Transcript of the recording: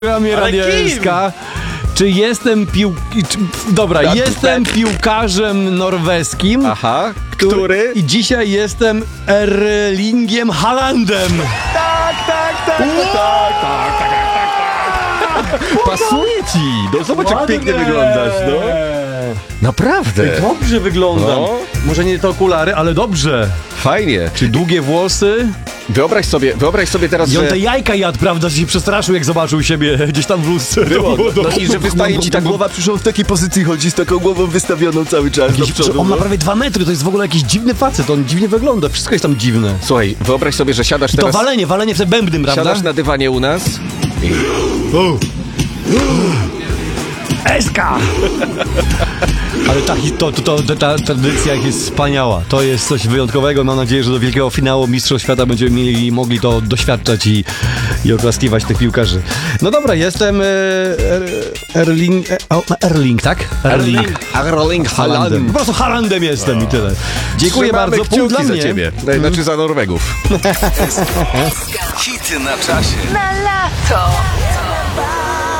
programie Radia SK. Czy jestem jestem piłkarzem norweskim. Aha, który? I dzisiaj jestem Erlingiem Haalandem. Tak. Pasuje ci. No zobacz, jak pięknie wyglądasz, no. Naprawdę. Dobrze wyglądam. No. Może nie te okulary, ale dobrze. Fajnie. Czy długie włosy? Wyobraź sobie teraz, I on że... te jajka jadł, prawda, że się przestraszył, jak zobaczył siebie gdzieś tam w lustrze. No i że wystaje ci ta głowa, przyszło w takiej pozycji, chodzi z taką głową wystawioną cały czas do przodu. On ma prawie 2 metry, to jest w ogóle jakiś dziwny facet, on dziwnie wygląda, wszystko jest tam dziwne. Słuchaj, wyobraź sobie, że siadasz teraz... To walenie w te bębnym, prawda? Siadasz na dywanie u nas i... Eska! Ale ta tradycja jest wspaniała. To jest coś wyjątkowego. Mam nadzieję, że do wielkiego finału Mistrzostw Świata będziemy mogli to doświadczać i oklaskiwać tych piłkarzy. No dobra, jestem Erling, tak? Erling Haaland. Po prostu Haalandem jestem i tyle. Dziękuję bardzo. Punkt dla mnie. za ciebie. Znaczy za Norwegów. Hity na czasie. Na lato.